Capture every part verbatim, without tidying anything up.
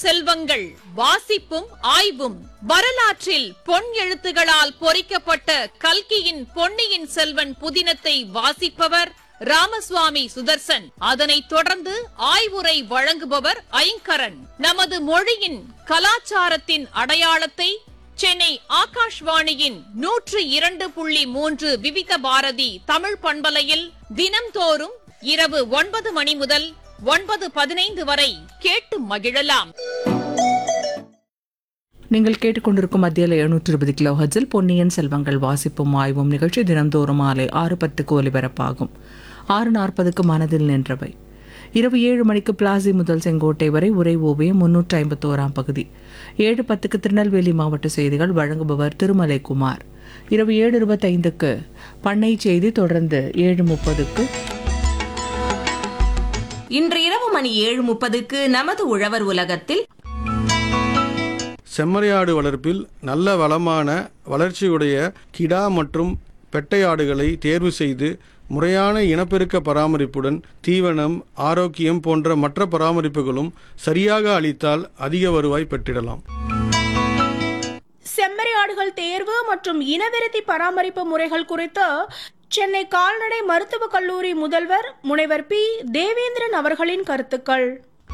செல்வங்கள் வாசிப்பும் ஆய்வும். வரலாற்றில் பொன் எழுத்துகளால் பொறிக்கப்பட்ட கல்கியின் பொன்னியின் செல்வன் புதினத்தை வாசிப்பவர் ராமசுவாமி சுதர்சன். அதனைத் தொடர்ந்து ஆய்வுரை வழங்குபவர் ஐங்கரன். நமது மொழியின் கலாச்சாரத்தின் அடையாளத்தை சென்னை ஆகாஷ்வாணியின் நூற்று இரண்டு புள்ளி மூன்று விவித பாரதி தமிழ் பண்பலையில் தினம்தோறும் இரவு ஒன்பது மணி முதல் ஒன்பது பதினைந்து வரை கேட்டு மகிழலாம். நீங்கள் கேட்டுக்கொண்டிருக்கும் மத்தியில் எழுநூற்று இருபது கிலோ ஹெர்ட்ஸில் பொன்னியின் செல்வங்கள் வாசிப்பும் ஆய்வும் நிகழ்ச்சி தினந்தோறும் மாலை ஆறு பத்துக்கு ஒலிபரப்பாகும். ஆறு நாற்பதுக்கு மனதில் நின்றவை. இரவு ஏழு மணிக்கு பிளாசி முதல் செங்கோட்டை வரை உரை ஓவியம் முன்னூற்றி ஐம்பத்தோராம் பகுதி. ஏழு பத்துக்கு திருநெல்வேலி மாவட்ட செய்திகள் வழங்குபவர் திருமலை குமார். இரவு ஏழு இருபத்தைந்துக்கு பண்ணை செய்தி. தொடர்ந்து ஏழு முப்பதுக்கு இன்று இரவு மணி ஏழு முப்பதுக்கு நமது உழவர் உலகத்தில் செம்மறியாடு வளர்ப்பில் நல்ல வளமான வளர்ச்சியுடைய கிடா மற்றும் பெட்டையாடுகளை தேர்வு செய்து முறையான இனப்பெருக்க பராமரிப்புடன் தீவனம், ஆரோக்கியம் போன்ற மற்ற பராமரிப்புகளும் சரியாக அளித்தால் அதிக வருவாய் பெற்றிடலாம். செம்மறியாடுகள் தேர்வு மற்றும் இனவிருத்தி பராமரிப்பு முறைகள் குறித்து சென்னை கால்நடை மருத்துவக் கல்லூரி முதல்வர் முனைவர் பி தேவேந்திரன் அவர்களின் கருத்துக்கள்.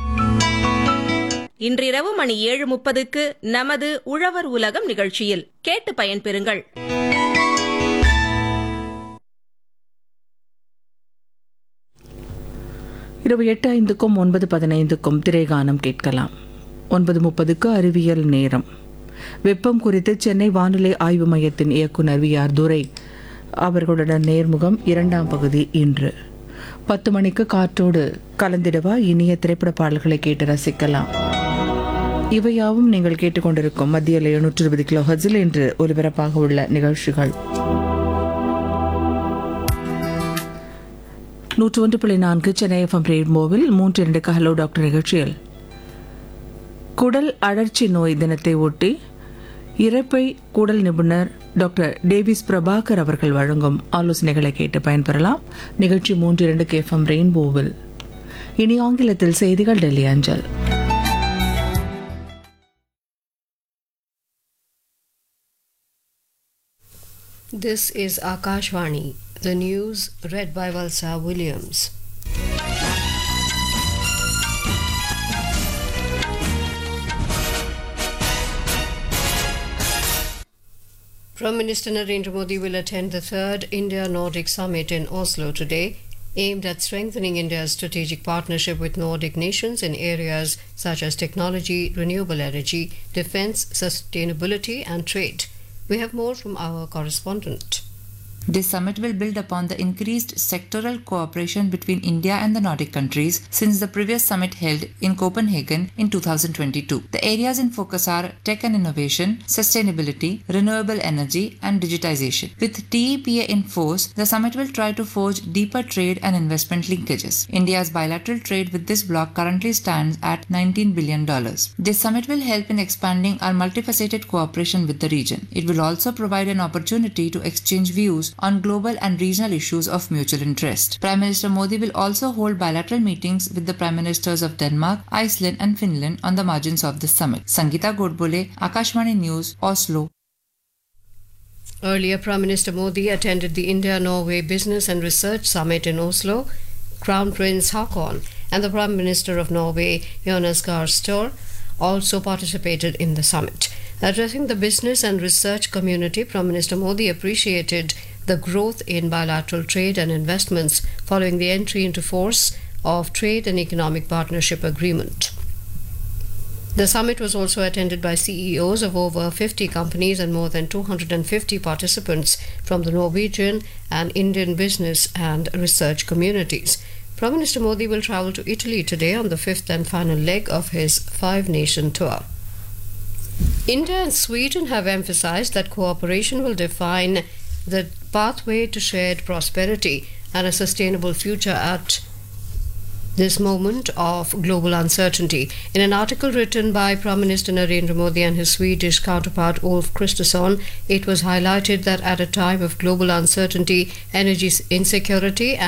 இன்றிரவு மணி ஏழு முப்பதுக்கு நமது உழவர் உலகம் நிகழ்ச்சியில் கேட்டு பயன்பெறுங்கள். இரவு எட்டு ஐந்துக்கும் ஒன்பது பதினைந்துக்கும் திரைகானம் கேட்கலாம். ஒன்பது முப்பதுக்கு அறிவியல் நேரம். வெப்பம் குறித்து சென்னை வானிலை ஆய்வு மையத்தின் இயக்குனர் வி ஆர் துரை அவர்களுடன் நேர்முகம் இரண்டாம் பகுதி இன்று. பத்து மணிக்கு காற்றோடு கலந்திடவா இனிய திரைப்பட பாடல்களை கேட்டு ரசிக்கலாம். இவையாவும் நீங்கள் கேட்டுக்கொண்டிருக்கும் மத்தியில் எழுநூற்று இருபது கிலோ ஹெர்ட்ஸில் இன்று ஒலிபரப்பாக உள்ள நிகழ்ச்சிகள். நூற்று ஒன்று புள்ளி நான்கு சென்னை எஃப்எம் ரெயின்போவில் மூன்று இரண்டுக்கு ஹலோ டாக்டர் நிகழ்ச்சியில் குடல் அழற்சி நோய் தினத்தை ஒட்டி இரைப்பை குடல் நிபுணர் டாக்டர் டேவிஸ் பிரபாகர் அவர்கள் வழங்கும் ஆலோசனைகளை கேட்டு பயன்பெறலாம். நிகழ்ச்சி மூன்று இரண்டுக்கு எஃப்எம் ரெயின்போவில். இனி ஆங்கிலத்தில் செய்திகள் டெல்லி அஞ்சல். This is Akashvani, the news read by Valsa Williams. Prime Minister Narendra Modi will attend the third India-Nordic Summit in Oslo today, aimed at strengthening India's strategic partnership with Nordic nations in areas such as technology, renewable energy, defense, sustainability and trade. We have more from our correspondent. This summit will build upon the increased sectoral cooperation between India and the Nordic countries since the previous summit held in Copenhagen in two thousand twenty-two. The areas in focus are tech and innovation, sustainability, renewable energy, and digitization. With T E P A in force, the summit will try to forge deeper trade and investment linkages. India's bilateral trade with this bloc currently stands at nineteen billion dollars. This summit will help in expanding our multifaceted cooperation with the region. It will also provide an opportunity to exchange views on global and regional issues of mutual interest. Prime Minister Modi will also hold bilateral meetings with the Prime Ministers of Denmark, Iceland and Finland on the margins of this summit. Sangeeta Godbole, Akashvani News, Oslo. Earlier, Prime Minister Modi attended the India-Norway Business and Research Summit in Oslo. Crown Prince Haakon and the Prime Minister of Norway, Jonas Gahr Støre, also participated in the summit. Addressing the business and research community, Prime Minister Modi appreciated the growth in bilateral trade and investments following the entry into force of Trade and Economic Partnership Agreement. The summit was also attended by C E Os of over fifty companies and more than two hundred fifty participants from the Norwegian and Indian business and research communities. Prime Minister Modi will travel to Italy today on the fifth and final leg of his five-nation tour. India and Sweden have emphasized that cooperation will define the pathway to shared prosperity and a sustainable future at this moment of global uncertainty. In an article written by Prime Minister Narendra Modi and his Swedish counterpart Ulf Kristersson, it was highlighted that at a time of global uncertainty, energy insecurity